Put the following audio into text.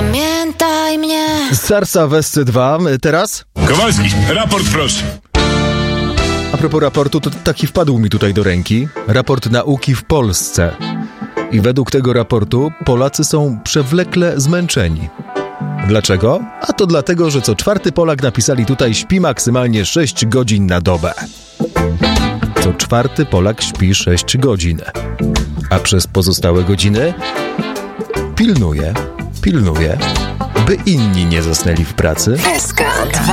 Pamiętaj mnie. Sarsa w SC2. Teraz? Kowalski, raport proszę. A propos raportu, to taki wpadł mi tutaj do ręki. Raport nauki w Polsce. I według tego raportu Polacy są przewlekle zmęczeni. Dlaczego? A to dlatego, że co czwarty Polak, napisali tutaj, śpi maksymalnie 6 godzin na dobę. Co czwarty Polak śpi 6 godzin. A przez pozostałe godziny pilnuje, by inni nie zasnęli w pracy. SK2.